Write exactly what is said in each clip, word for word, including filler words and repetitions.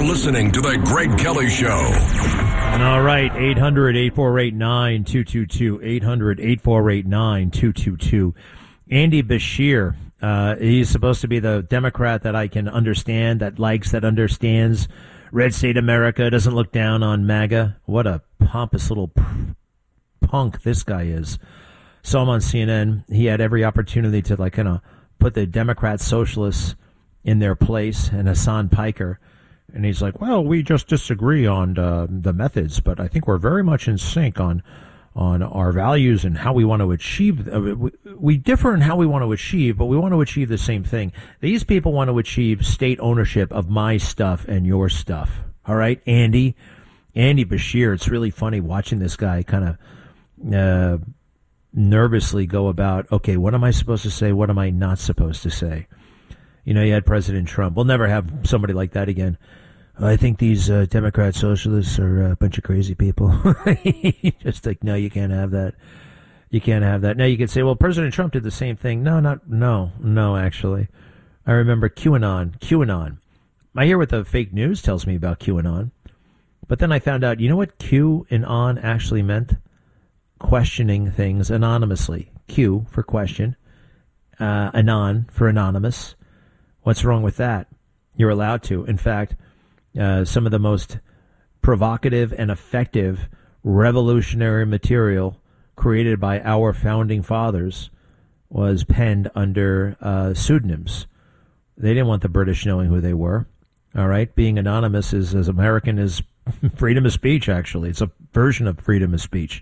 listening to The Greg Kelly Show. All right, eight hundred, eight four eight, nine two two two, eight hundred, eight four eight, nine two two two. Andy Beshear, uh, he's supposed to be the Democrat that I can understand, that likes, that understands Red State America, doesn't look down on MAGA. What a pompous little punk this guy is. Saw him on C N N. He had every opportunity to, like, kind of put the Democrat socialists in their place, and Hassan Piker. And he's like, well, we just disagree on uh, the methods, but I think we're very much in sync on on our values and how we want to achieve. Uh, we, we differ in how we want to achieve, but we want to achieve the same thing. These people want to achieve state ownership of my stuff and your stuff. All right, Andy, Andy Beshear. It's really funny watching this guy kind of uh, nervously go about, okay, what am I supposed to say? What am I not supposed to say? You know, you had President Trump. We'll never have somebody like that again. I think these uh, Democrat socialists are a bunch of crazy people. Just like, no, you can't have that. You can't have that. Now you could say, well, President Trump did the same thing. No, not, no, no, actually. I remember QAnon, QAnon. I hear what the fake news tells me about QAnon. But then I found out, you know what Q and on actually meant? Questioning things anonymously. Q for question. Uh, anon for anonymous. What's wrong with that? You're allowed to. In fact, uh, some of the most provocative and effective revolutionary material created by our founding fathers was penned under uh, pseudonyms. They didn't want the British knowing who they were. All right? Being anonymous is as American as freedom of speech, actually. It's a version of freedom of speech.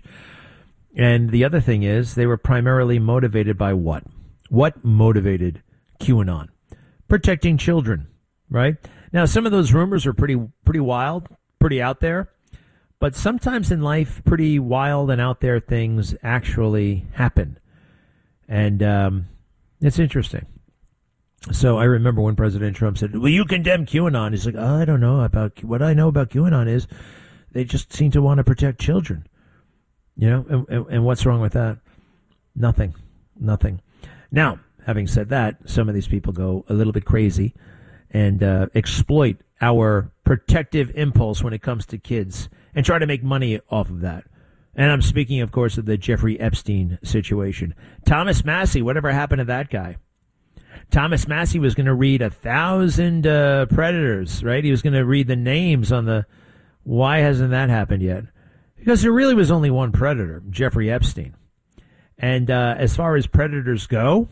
And the other thing is they were primarily motivated by what? What motivated QAnon? Protecting children, right? Now, some of those rumors are pretty pretty wild, pretty out there. But sometimes in life, pretty wild and out there things actually happen. And um, it's interesting. So I remember when President Trump said, will you condemn QAnon? He's like, oh, I don't know about, what I know about QAnon is they just seem to want to protect children. You know, and, and, and what's wrong with that? Nothing, nothing. Now, having said that, some of these people go a little bit crazy and uh, exploit our protective impulse when it comes to kids and try to make money off of that. And I'm speaking, of course, of the Jeffrey Epstein situation. Thomas Massie, whatever happened to that guy? Thomas Massie was going to read a thousand uh, predators, right? He was going to read the names on the... Why hasn't that happened yet? Because there really was only one predator, Jeffrey Epstein. And uh, as far as predators go,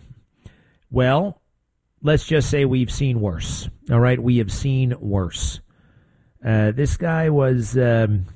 well, let's just say we've seen worse. All right, we have seen worse. Uh, this guy was, um,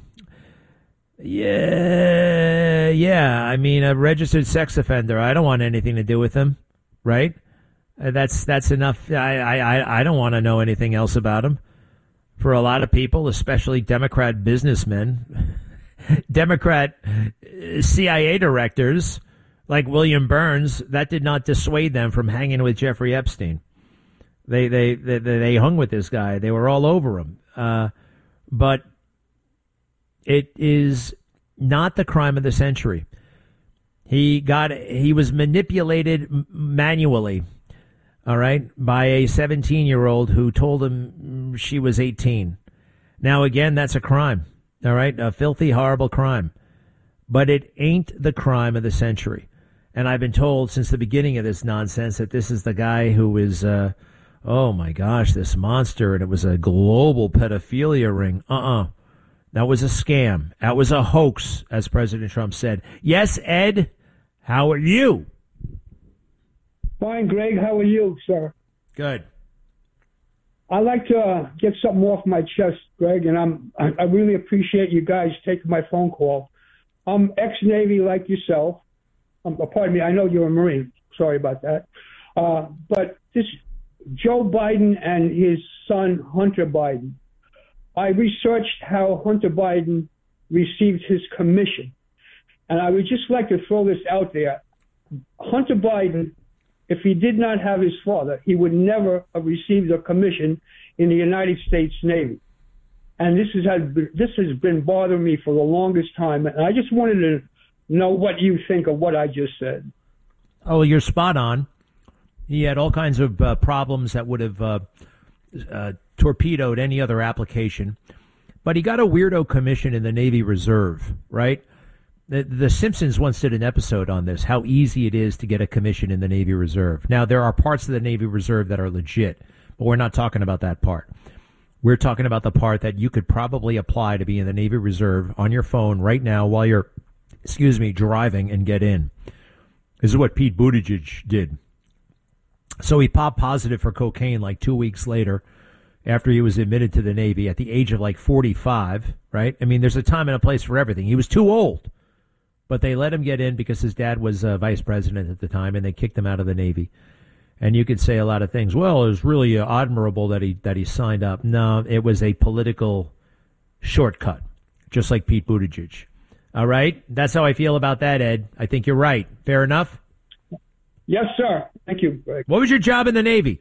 yeah, yeah. I mean, a registered sex offender. I don't want anything to do with him, right? Uh, that's that's enough. I I I don't want to know anything else about him. For a lot of people, especially Democrat businessmen, Democrat C I A directors like William Burns, that did not dissuade them from hanging with Jeffrey Epstein. They they they, they hung with this guy. They were all over him. Uh, but it is not the crime of the century. He got he was manipulated manually, all right, by a seventeen-year-old who told him she was eighteen. Now, again, that's a crime, all right, a filthy, horrible crime. But it ain't the crime of the century. And I've been told since the beginning of this nonsense that this is the guy who is, uh, oh, my gosh, this monster, and it was a global pedophilia ring. Uh-uh. That was a scam. That was a hoax, as President Trump said. Yes, Ed, how are you? Fine, Greg. How are you, sir? Good. I'd like to uh, get something off my chest, Greg, and I'm, I, I really appreciate you guys taking my phone call. I'm ex-Navy like yourself. Um, pardon me, I know you're a Marine. Sorry about that. Uh, but this Joe Biden and his son, Hunter Biden, I researched how Hunter Biden received his commission. And I would just like to throw this out there. Hunter Biden, if he did not have his father, he would never have received a commission in the United States Navy. And this has had, this has been bothering me for the longest time. And I just wanted to know what you think of what I just said. Oh, you're spot on. He had all kinds of uh, problems that would have uh, uh, torpedoed any other application. But he got a weirdo commission in the Navy Reserve, right? The, the Simpsons once did an episode on this, how easy it is to get a commission in the Navy Reserve. Now, there are parts of the Navy Reserve that are legit, but we're not talking about that part. We're talking about the part that you could probably apply to be in the Navy Reserve on your phone right now while you're, excuse me, driving and get in. This is what Pete Buttigieg did. So he popped positive for cocaine like two weeks later after he was admitted to the Navy at the age of like forty-five, right? I mean, there's a time and a place for everything. He was too old, but they let him get in because his dad was uh, vice president at the time, and they kicked him out of the Navy. And you could say a lot of things. Well, it was really uh, admirable that he that he signed up. No, it was a political shortcut, just like Pete Buttigieg. All right? That's how I feel about that, Ed. I think you're right. Fair enough? Yes, sir. Thank you, Greg. What was your job in the Navy?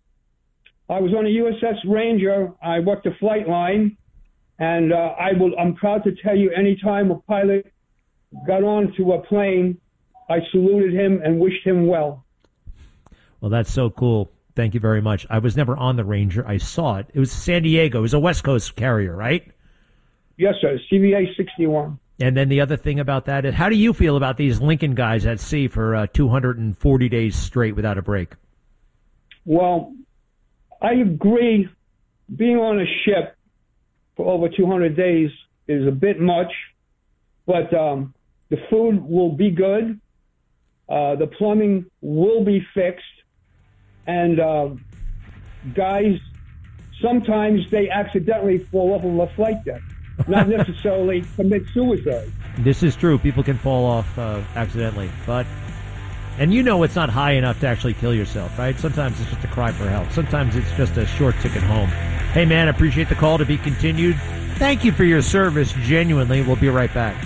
I was on a U S S Ranger. I worked the flight line. And uh, I will, I'm proud to tell you, anytime a pilot got onto a plane, I saluted him and wished him well. Well, that's so cool. Thank you very much. I was never on the Ranger. I saw it. It was San Diego. It was a West Coast carrier, right? Yes, sir. C V A sixty-one. And then the other thing about that is, how do you feel about these Lincoln guys at sea for uh, two hundred forty days straight without a break? Well, I agree. Being on a ship for over two hundred days is a bit much, but um, the food will be good. Uh, the plumbing will be fixed. And uh, guys, sometimes they accidentally fall off of a flight deck, not necessarily commit suicide. This is true. People can fall off uh, accidentally, but and you know it's not high enough to actually kill yourself, right? Sometimes it's just a cry for help. Sometimes it's just a short ticket home. Hey, man, appreciate the call. To be continued. Thank you for your service. Genuinely, we'll be right back.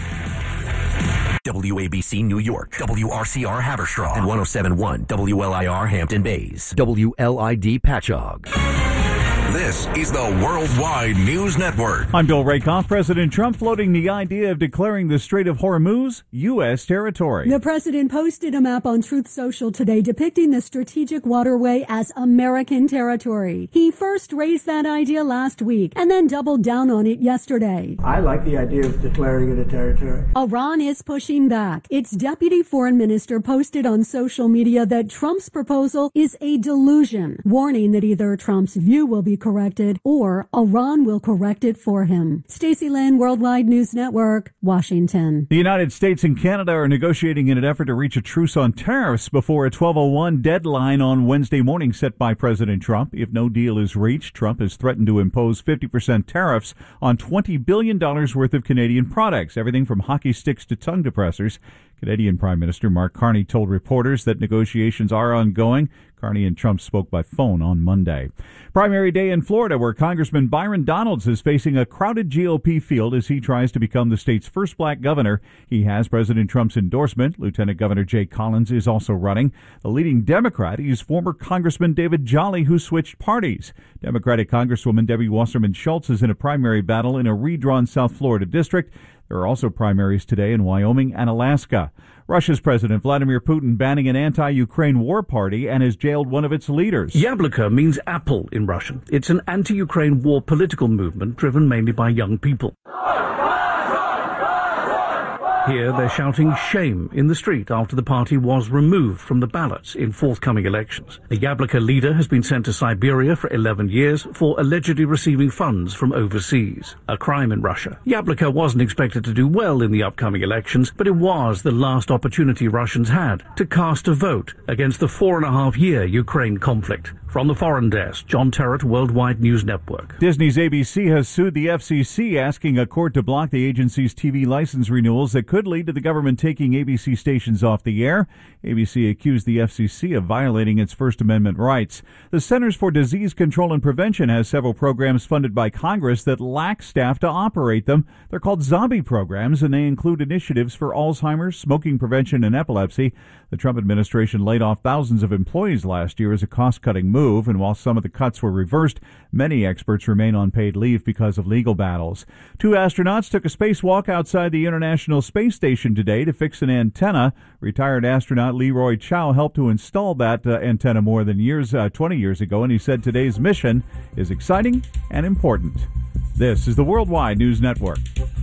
W A B C New York, W R C R Haverstraw, and one oh seven point one W L I R Hampton Bays, W L I D Patchogue. This is the Worldwide News Network. I'm Bill Rakoff. President Trump floating the idea of declaring the Strait of Hormuz U S territory. The president posted a map on Truth Social today depicting the strategic waterway as American territory. He first raised that idea last week and then doubled down on it yesterday. I like the idea of declaring it a territory. Iran is pushing back. Its deputy foreign minister posted on social media that Trump's proposal is a delusion, warning that either Trump's view will be corrected or Iran will correct it for him. Stacey Lynn, Worldwide News Network, Washington. The United States and Canada are negotiating in an effort to reach a truce on tariffs before a twelve oh one deadline on Wednesday morning set by President Trump. If no deal is reached, Trump has threatened to impose fifty percent tariffs on twenty billion dollars worth of Canadian products, everything from hockey sticks to tongue depressors. Canadian Prime Minister Mark Carney told reporters that negotiations are ongoing. Carney and Trump spoke by phone on Monday. Primary day in Florida, where Congressman Byron Donalds is facing a crowded G O P field as he tries to become the state's first black governor. He has President Trump's endorsement. Lieutenant Governor Jay Collins is also running. The leading Democrat is former Congressman David Jolly, who switched parties. Democratic Congresswoman Debbie Wasserman Schultz is in a primary battle in a redrawn South Florida district. There are also primaries today in Wyoming and Alaska. Russia's President Vladimir Putin banning an anti-Ukraine war party and has jailed one of its leaders. Yabloko means apple in Russian. It's an anti-Ukraine war political movement driven mainly by young people. Here they're shouting shame in the street after the party was removed from the ballots in forthcoming elections. The Yabloko leader has been sent to Siberia for eleven years for allegedly receiving funds from overseas, a crime in Russia. Yabloko wasn't expected to do well in the upcoming elections, but it was the last opportunity Russians had to cast a vote against the four and a half year Ukraine conflict. From the Foreign Desk, John Terrett, Worldwide News Network. Disney's A B C has sued the F C C, asking a court to block the agency's T V license renewals that could lead to the government taking A B C stations off the air. A B C accused the F C C of violating its First Amendment rights. The Centers for Disease Control and Prevention has several programs funded by Congress that lack staff to operate them. They're called zombie programs, and they include initiatives for Alzheimer's, smoking prevention, and epilepsy. The Trump administration laid off thousands of employees last year as a cost-cutting move, and while some of the cuts were reversed, many experts remain on paid leave because of legal battles. Two astronauts took a spacewalk outside the International Space space station today to fix an antenna. Retired astronaut Leroy Chow helped to install that uh, antenna more than years, uh, twenty years ago, and he said today's mission is exciting and important. This is the Worldwide News Network.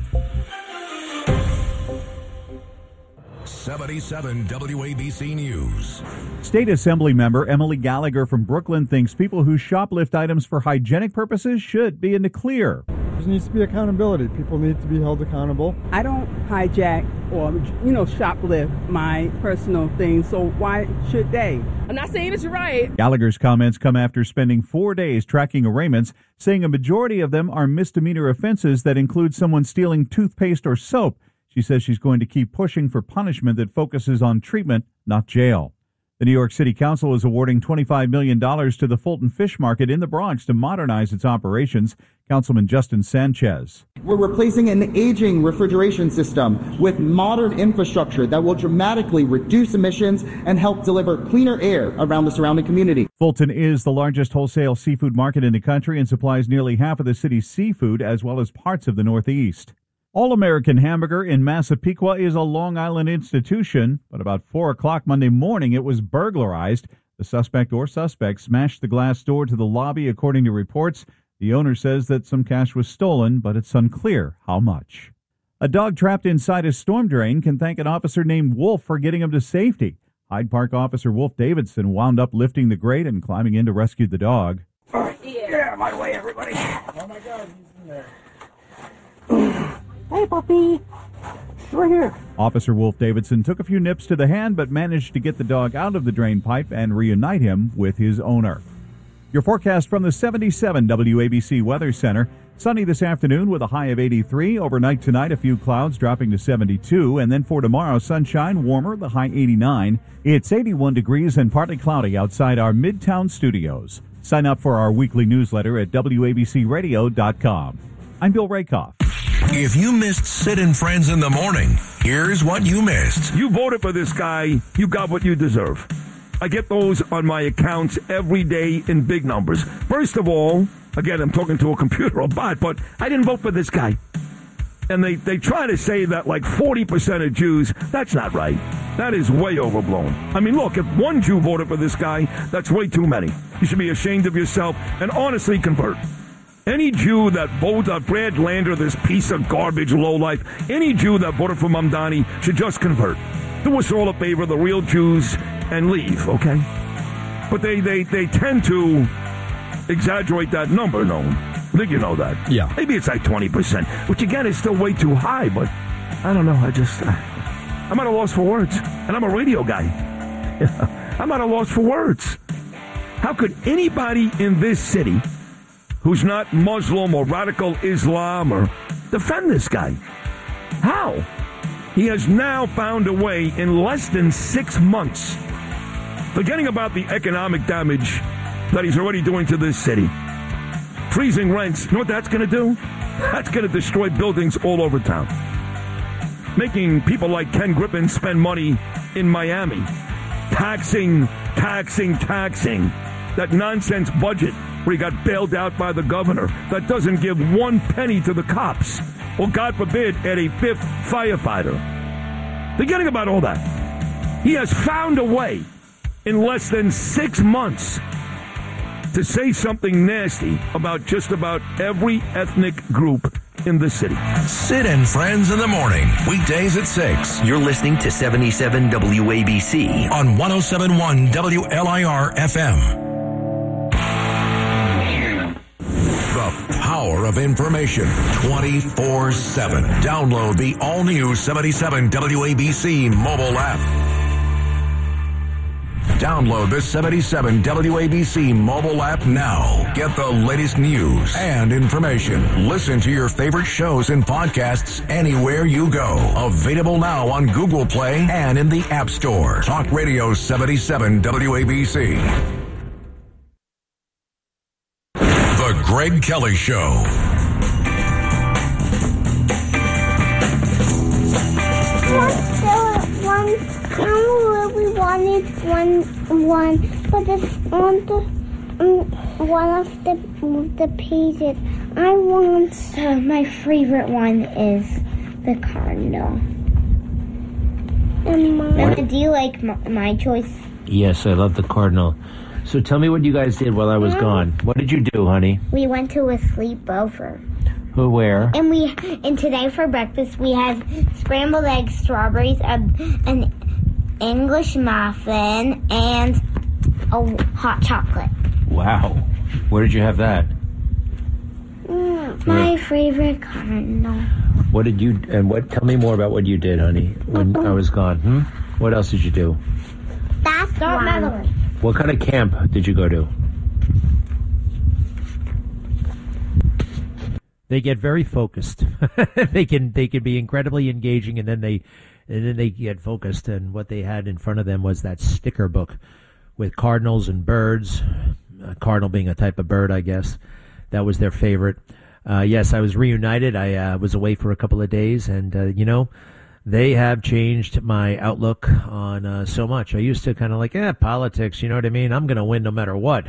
seventy-seven W A B C News. State Assembly member Emily Gallagher from Brooklyn thinks people who shoplift items for hygienic purposes should be in the clear. There needs to be accountability. People need to be held accountable. I don't hijack or, you know, shoplift my personal things, so why should they? I'm not saying it's right. Gallagher's comments come after spending four days tracking arraignments, saying a majority of them are misdemeanor offenses that include someone stealing toothpaste or soap. She says she's going to keep pushing for punishment that focuses on treatment, not jail. The New York City Council is awarding twenty-five million dollars to the Fulton Fish Market in the Bronx to modernize its operations. Councilman Justin Sanchez. We're replacing an aging refrigeration system with modern infrastructure that will dramatically reduce emissions and help deliver cleaner air around the surrounding community. Fulton is the largest wholesale seafood market in the country and supplies nearly half of the city's seafood as well as parts of the Northeast. All-American Hamburger in Massapequa is a Long Island institution, but about four o'clock Monday morning it was burglarized. The suspect or suspects smashed the glass door to the lobby, according to reports. The owner says that some cash was stolen, but it's unclear how much. A dog trapped inside a storm drain can thank an officer named Wolf for getting him to safety. Hyde Park officer Wolf Davidson wound up lifting the grate and climbing in to rescue the dog. All right, get out of my way, everybody. Oh, my God, he's in there. Hey, puppy. Right here. Officer Wolf Davidson took a few nips to the hand, but managed to get the dog out of the drain pipe and reunite him with his owner. Your forecast from the seventy-seven W A B C Weather Center. Sunny this afternoon with a high of eighty-three. Overnight tonight, a few clouds dropping to seventy-two. And then for tomorrow, sunshine, warmer, the high eighty-nine. It's eighty-one degrees and partly cloudy outside our Midtown studios. Sign up for our weekly newsletter at W A B C radio dot com. I'm Bill Rakoff. If you missed Sid and Friends in the morning, here's what you missed. You voted for this guy. You got what you deserve. I get those on my accounts every day in big numbers. First of all, again, I'm talking to a computer or bot, but I didn't vote for this guy. And they, they try to say that like forty percent of Jews, that's not right. That is way overblown. I mean, look, if one Jew voted for this guy, that's way too many. You should be ashamed of yourself and honestly convert. Any Jew that voted uh, Brad Lander, this piece of garbage lowlife, any Jew that voted for Mamdani should just convert. Do us all a favor, the real Jews, and leave, okay? But they, they, they tend to exaggerate that number, no? I think you know that. Yeah. Maybe it's like twenty percent, which again is still way too high, but I don't know. I just, uh, I'm at a loss for words. And I'm a radio guy. I'm at a loss for words. How could anybody in this city who's not Muslim or radical Islam or defend this guy? How? He has now found a way in less than six months, forgetting about the economic damage that he's already doing to this city, freezing rents. You know what that's going to do? That's going to destroy buildings all over town, making people like Ken Griffin spend money in Miami, taxing, taxing, taxing. That nonsense budget where he got bailed out by the governor that doesn't give one penny to the cops, or God forbid, add a fifth firefighter. Forgetting about all that, he has found a way in less than six months to say something nasty about just about every ethnic group in the city. Sid and Friends in the morning, weekdays at six. You're listening to seventy-seven W A B C on one oh seven point one W L I R F M. The power of information twenty-four seven. Download the all-new seventy-seven W A B C mobile app. Download the seventy-seven W A B C mobile app now. Get the latest news and information. Listen to your favorite shows and podcasts anywhere you go. Available now on Google Play and in the App Store. Talk Radio seventy-seven W A B C. The Greg Kelly Show. One, I really wanted one, one, but it's on the um, one of the the pages. I want. Uh, my favorite one is the cardinal. And Mama, do you like my, my choice? Yes, I love the Cardinal. So tell me what you guys did while I was gone. What did you do, honey? We went to a sleepover. Who, where? And we and today for breakfast we had scrambled eggs, strawberries, a, an English muffin, and a hot chocolate. Wow. Where did you have that? Mm, my yeah. favorite Cardinal. What did you, and what, tell me more about what you did, honey, when I was gone. Hmm? What else did you do? That's Start one. What kind of camp did you go to? They get very focused. they can they can be incredibly engaging, and then they and then they get focused. And what they had in front of them was that sticker book with cardinals and birds. A cardinal being a type of bird, I guess. That was their favorite. Uh, yes, I was reunited. I uh, was away for a couple of days, and uh, you know, they have changed my outlook on uh, so much. I used to kind of like, eh, politics. You know what I mean? I'm going to win no matter what.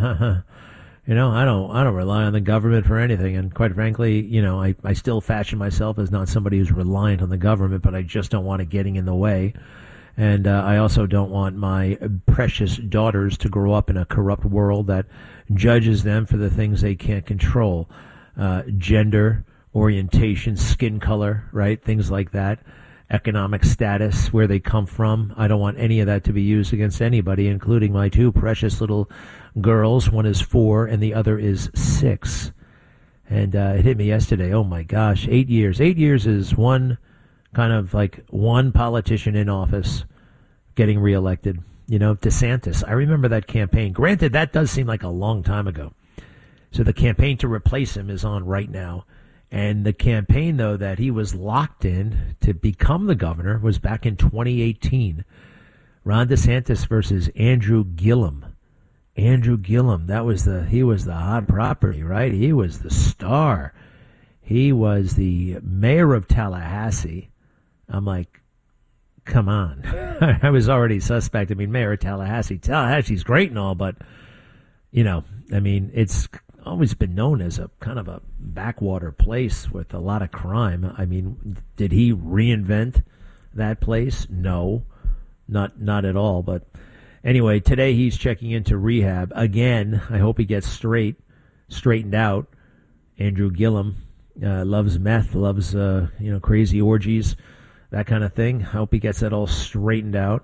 You know, I don't, I don't rely on the government for anything. And quite frankly, you know, I, I still fashion myself as not somebody who's reliant on the government, but I just don't want it getting in the way. And uh, I also don't want my precious daughters to grow up in a corrupt world that judges them for the things they can't control. Uh, gender, orientation, skin color, right? Things like that. Economic status, where they come from. I don't want any of that to be used against anybody, including my two precious little girls. One is four and the other is six. And uh, it hit me yesterday. Oh my gosh, eight years. Eight years is one kind of like one politician in office getting reelected. You know, DeSantis. I remember that campaign. Granted, that does seem like a long time ago. So the campaign to replace him is on right now. And the campaign, though, that he was locked in to become the governor was back in twenty eighteen. Ron DeSantis versus Andrew Gillum. Andrew Gillum, that was the, he was the hot property, right? He was the star. He was the mayor of Tallahassee. I'm like, come on. I was already suspect. I mean, mayor of Tallahassee. Tallahassee's great and all, but, you know, I mean, it's always been known as a kind of a backwater place with a lot of crime. I mean, did he reinvent that place? No, not not at all. But anyway, today he's checking into rehab again. I hope he gets straight, straightened out. Andrew Gillum uh, loves meth, loves uh, you know crazy orgies, that kind of thing. I hope he gets that all straightened out.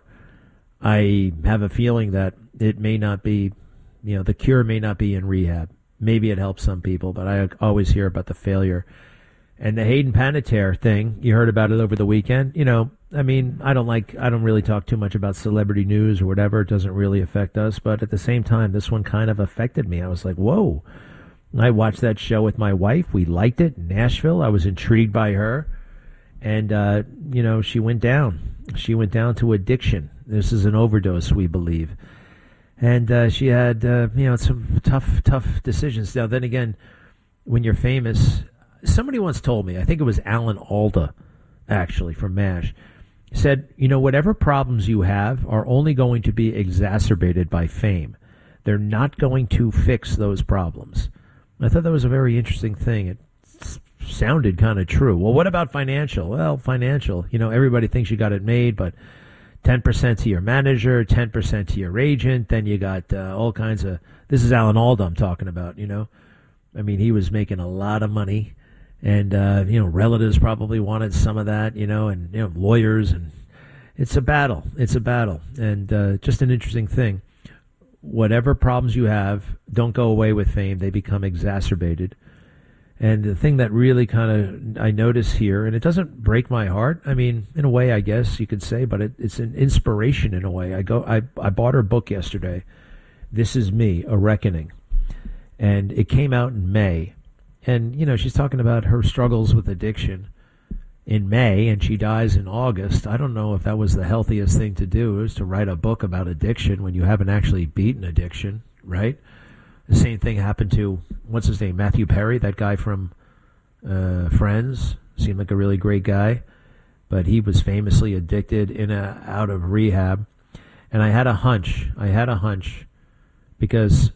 I have a feeling that it may not be, you know, the cure may not be in rehab. Maybe it helps some people, but I always hear about the failure. And the Hayden Panettiere thing, you heard about it over the weekend. You know, I mean, I don't like, I don't really talk too much about celebrity news or whatever. It doesn't really affect us. But at the same time, this one kind of affected me. I was like, whoa. I watched that show with my wife. We liked it. Nashville. I was intrigued by her. And, uh, you know, she went down. She went down to addiction. This is an overdose, we believe. And uh, she had, uh, you know, some tough, tough decisions. Now, then again, when you're famous, somebody once told me, I think it was Alan Alda, actually, from MASH, said, you know, whatever problems you have are only going to be exacerbated by fame. They're not going to fix those problems. I thought that was a very interesting thing. It s- sounded kind of true. Well, what about financial? Well, financial, you know, everybody thinks you got it made, but ten percent to your manager, ten percent to your agent. Then you got uh, all kinds of, this is Alan Alda I'm talking about, you know. I mean, he was making a lot of money. And, uh, you know, relatives probably wanted some of that, you know, and, you know, lawyers. And it's a battle. It's a battle. And uh, just an interesting thing. Whatever problems you have, don't go away with fame. They become exacerbated. And the thing that really kind of I notice here, and it doesn't break my heart. I mean, in a way, I guess you could say, but it, it's an inspiration in a way. I go, I, I bought her book yesterday. This Is Me, A Reckoning, and it came out in May. And you know, she's talking about her struggles with addiction in May, and she dies in August. I don't know if that was the healthiest thing to do, is to write a book about addiction when you haven't actually beaten addiction, right? The same thing happened to, what's his name, Matthew Perry, that guy from uh, Friends. Seemed like a really great guy, but he was famously addicted in a, out of rehab. And I had a hunch, I had a hunch, because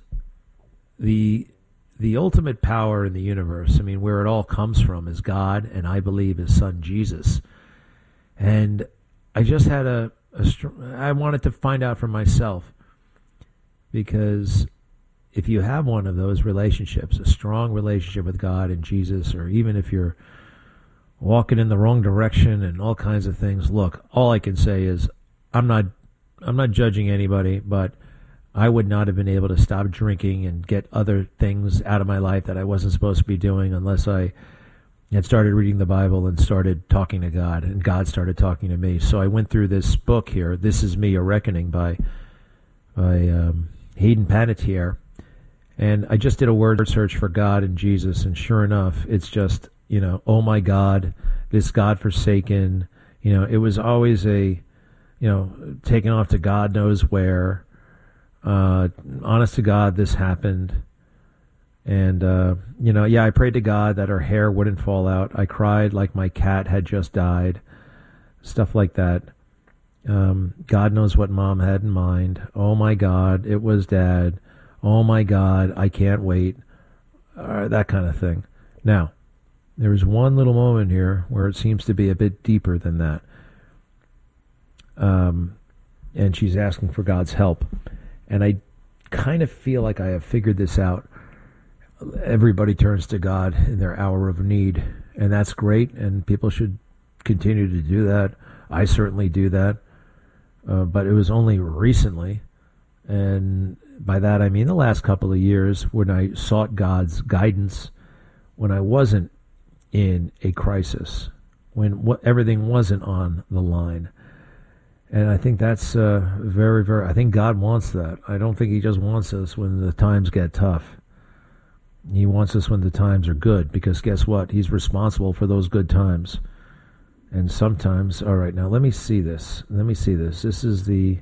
the the ultimate power in the universe, I mean, where it all comes from is God, and I believe his son Jesus. And I just had a, a str- I wanted to find out for myself, because if you have one of those relationships, a strong relationship with God and Jesus, or even if you're walking in the wrong direction and all kinds of things, look, all I can say is I'm not I'm not judging anybody, but I would not have been able to stop drinking and get other things out of my life that I wasn't supposed to be doing unless I had started reading the Bible and started talking to God, and God started talking to me. So I went through this book here, This Is Me, A Reckoning by by um, Hayden Panettiere, and I just did a word search for God and Jesus, and sure enough, it's just, you know, oh my God, this God-forsaken, you know, it was always a, you know, taken off to God knows where. Uh, honest to God, this happened. And, uh, you know, yeah, I prayed to God that her hair wouldn't fall out. I cried like my cat had just died. Stuff like that. Um, God knows what Mom had in mind. Oh, my God, it was Dad. Oh, my God, I can't wait. Uh, that kind of thing. Now, there is one little moment here where it seems to be a bit deeper than that. Um, and she's asking for God's help. And I kind of feel like I have figured this out. Everybody turns to God in their hour of need, and that's great, and people should continue to do that. I certainly do that. Uh, but it was only recently, and by that I mean the last couple of years, when I sought God's guidance, when I wasn't in a crisis, when what, everything wasn't on the line. And I think that's uh, very, very, I think God wants that. I don't think he just wants us when the times get tough. He wants us when the times are good, because guess what? He's responsible for those good times. And sometimes, all right, now let me see this. Let me see this. This is the,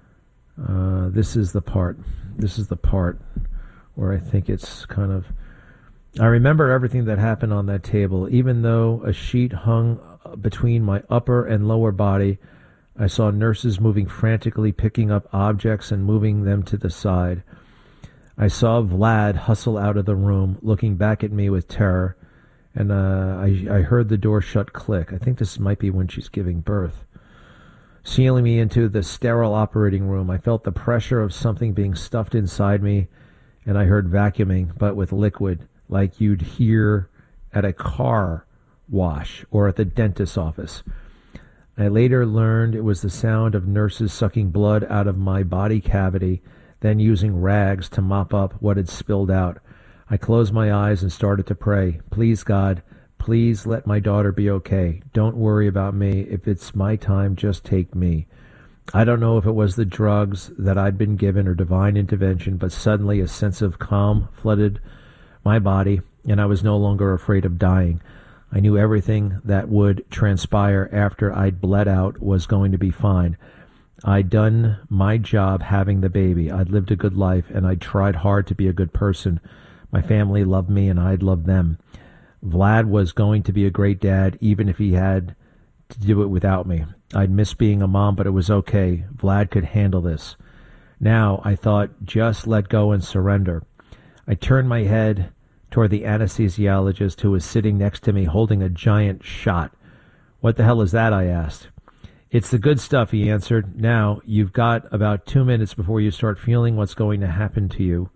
uh, this is the part. This is the part where I think it's kind of, I remember everything that happened on that table. Even though a sheet hung between my upper and lower body, I saw nurses moving frantically, picking up objects and moving them to the side. I saw Vlad hustle out of the room, looking back at me with terror, and uh, I, I heard the door shut click. I think this might be when she's giving birth. Sealing me into the sterile operating room, I felt the pressure of something being stuffed inside me, and I heard vacuuming, but with liquid, like you'd hear at a car wash or at the dentist's office. I later learned it was the sound of nurses sucking blood out of my body cavity, then using rags to mop up what had spilled out. I closed my eyes and started to pray. Please, God, please let my daughter be okay. Don't worry about me. If it's my time, just take me. I don't know if it was the drugs that I'd been given or divine intervention, but suddenly a sense of calm flooded my body, and I was no longer afraid of dying. I knew everything that would transpire after I'd bled out was going to be fine. I'd done my job having the baby. I'd lived a good life, and I'd tried hard to be a good person. My family loved me, and I'd loved them. Vlad was going to be a great dad, even if he had to do it without me. I'd miss being a mom, but it was okay. Vlad could handle this. Now, I thought, just let go and surrender. I turned my head toward the anesthesiologist, who was sitting next to me holding a giant shot. What the hell is that? I asked. It's the good stuff, he answered. Now, you've got about two minutes before you start feeling what's going to happen to you.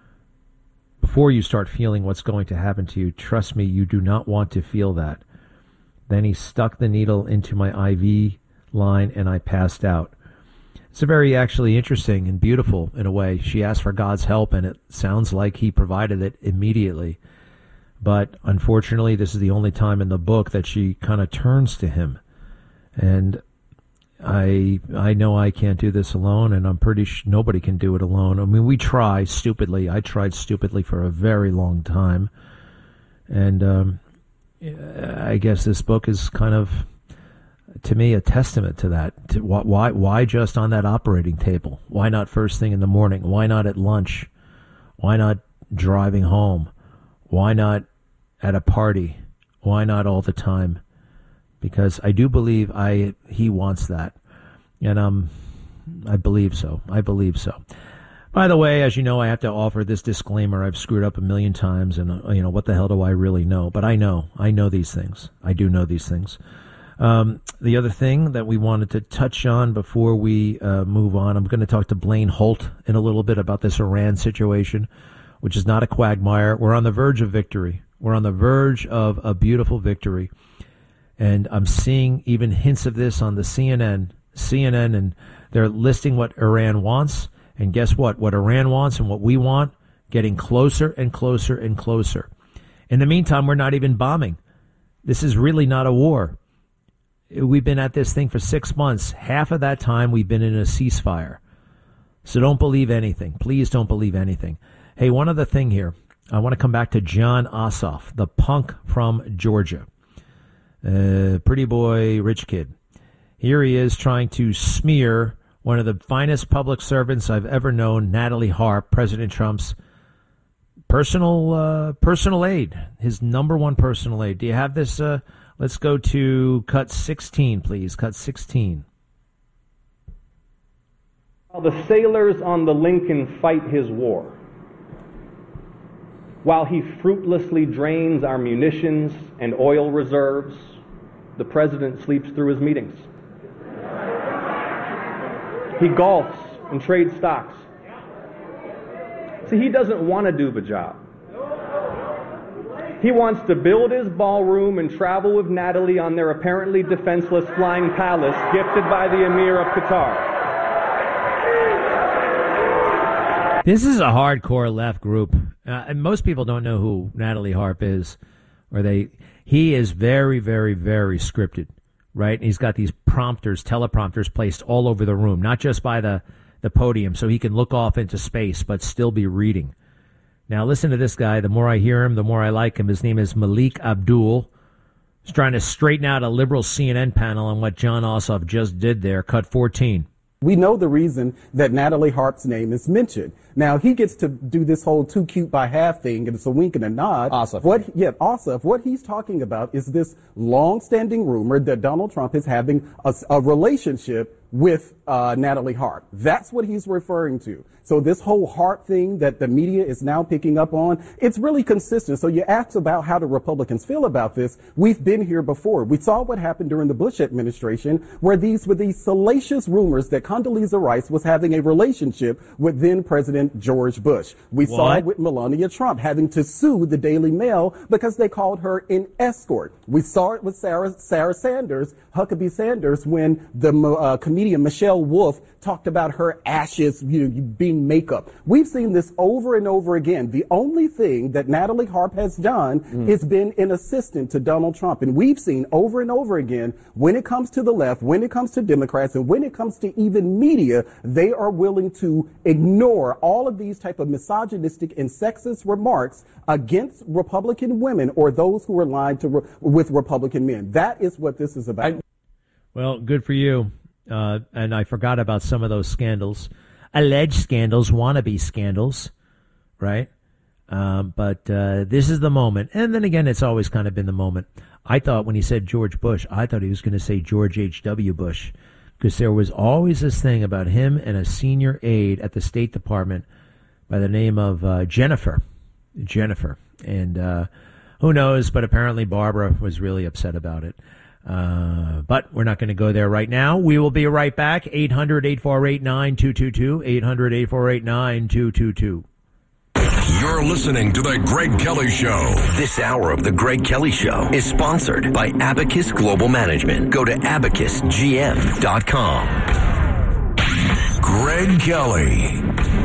Before you start feeling what's going to happen to you, trust me, you do not want to feel that. Then he stuck the needle into my I V line, and I passed out. It's a very actually interesting and beautiful in a way. She asked for God's help, and it sounds like he provided it immediately. But unfortunately, this is the only time in the book that she kind of turns to him. And I I know I can't do this alone, and I'm pretty sure nobody can do it alone. I mean, we try stupidly. I tried stupidly for a very long time. And um, I guess this book is kind of, to me, a testament to that. To why, why just on that operating table? Why not first thing in the morning? Why not at lunch? Why not driving home? Why not at a party? Why not all the time? Because I do believe I he wants that, and um, I believe so. I believe so. By the way, as you know, I have to offer this disclaimer. I've screwed up a million times, and uh, you know, what the hell do I really know? But I know. I know these things. I do know these things. Um, the other thing that we wanted to touch on before we uh, move on, I'm going to talk to Blaine Holt in a little bit about this Iran situation, which is not a quagmire. We're on the verge of victory. We're on the verge of a beautiful victory. And I'm seeing even hints of this on the C N N, C N N, and they're listing what Iran wants. And guess what? What Iran wants and what we want, getting closer and closer and closer. In the meantime, we're not even bombing. This is really not a war. We've been at this thing for six months. Half of that time, we've been in a ceasefire. So don't believe anything. Please don't believe anything. Hey, one other thing here. I want to come back to Jon Ossoff, the punk from Georgia. Uh, pretty boy, rich kid. Here he is trying to smear one of the finest public servants I've ever known, Natalie Harp, President Trump's personal uh, personal aide, his number one personal aide. Do you have this? Uh, let's go to cut sixteen, please. Cut sixteen. While the sailors on the Lincoln fight his war, while he fruitlessly drains our munitions and oil reserves, the president sleeps through his meetings. He golfs and trades stocks. See, he doesn't want to do the job. He wants to build his ballroom and travel with Natalie on their apparently defenseless flying palace gifted by the Emir of Qatar. This is a hardcore left group. Uh, and most people don't know who Natalie Harp is. Or they, he is very, very, very scripted, right? And he's got these prompters, teleprompters placed all over the room, not just by the, the podium, so he can look off into space, but still be reading. Now, listen to this guy. The more I hear him, the more I like him. His name is Malik Abdul. He's trying to straighten out a liberal C N N panel on what Jon Ossoff just did there. Cut fourteen. We know the reason that Natalie Harp's name is mentioned. Now, he gets to do this whole too cute by half thing, and it's a wink and a nod. Ossoff. What, yeah, Ossoff. What he's talking about is this long-standing rumor that Donald Trump is having a, a relationship with uh, Natalie Harp. That's what he's referring to. So this whole Harp thing that the media is now picking up on, it's really consistent. So you asked about how the Republicans feel about this. We've been here before. We saw what happened during the Bush administration, where these were these salacious rumors that Condoleezza Rice was having a relationship with then President George Bush. We What? saw it with Melania Trump having to sue the Daily Mail because they called her an escort. We saw it with Sarah, Sarah Sanders, Huckabee Sanders, when the uh, comedian Michelle Wolf talked about her ashes, you know, being makeup. We've seen this over and over again. The only thing that Natalie Harp has done mm. is been an assistant to Donald Trump. And we've seen over and over again, when it comes to the left, when it comes to Democrats, and when it comes to even media, they are willing to ignore all of these type of misogynistic and sexist remarks against Republican women or those who are aligned to re- with Republican men. That is what this is about. Well, good for you. Uh, and I forgot about some of those scandals, alleged scandals, wannabe scandals, right? Um, but uh, this is the moment. And then again, it's always kind of been the moment. I thought when he said George Bush, I thought he was going to say George H W. Bush, because there was always this thing about him and a senior aide at the State Department by the name of uh, Jennifer. Jennifer. And uh, who knows, but apparently Barbara was really upset about it. Uh, but we're not going to go there right now. We will be right back. eight hundred, eight four eight, nine two two two. eight hundred, eight four eight, nine two two two. You're listening to The Greg Kelly Show. This hour of The Greg Kelly Show is sponsored by Abacus Global Management. Go to abacus g m dot com. Greg Kelly.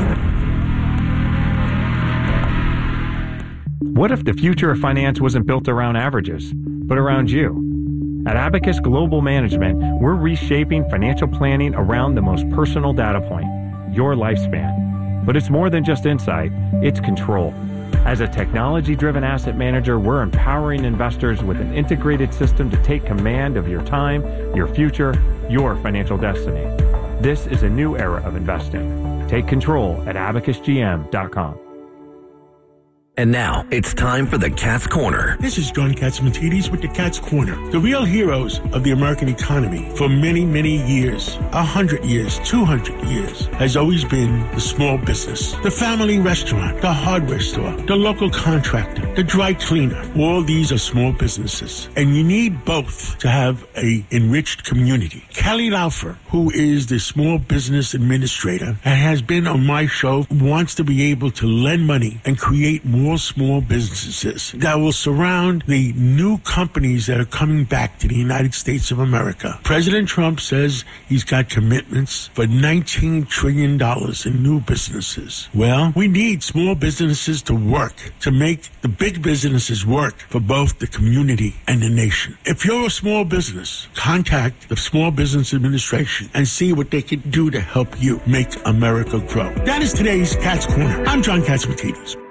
What if the future of finance wasn't built around averages, but around you? At Abacus Global Management, we're reshaping financial planning around the most personal data point, your lifespan. But it's more than just insight, it's control. As a technology-driven asset manager, we're empowering investors with an integrated system to take command of your time, your future, your financial destiny. This is a new era of investing. Take control at abacus g m dot com. And now, it's time for the Cat's Corner. This is John Catsimatidis with the Cat's Corner. The real heroes of the American economy for many, many years, a hundred years, two hundred years, has always been the small business. The family restaurant, the hardware store, the local contractor, the dry cleaner. All these are small businesses. And you need both to have a enriched community. Kelly Laufer, who is the small business administrator and has been on my show, wants to be able to lend money and create more More small businesses that will surround the new companies that are coming back to the United States of America. President Trump says he's got commitments for nineteen trillion dollars in new businesses. Well, we need small businesses to work, to make the big businesses work for both the community and the nation. If you're a small business, contact the Small Business Administration and see what they can do to help you make America grow. That is today's Cat's Corner. I'm John Catsimatidis.